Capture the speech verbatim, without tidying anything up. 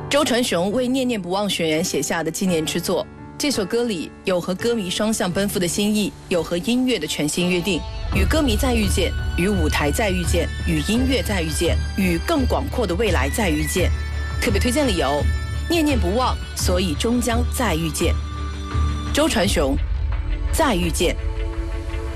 周传雄为念念不忘学员写下的纪念之作。这首歌里有和歌迷双向奔赴的心意，有和音乐的全新约定，与歌迷再遇见，与舞台再遇见，与音乐再遇见，与更广阔的未来再遇见。特别推荐理由：念念不忘，所以终将再遇见。周传雄，再遇见。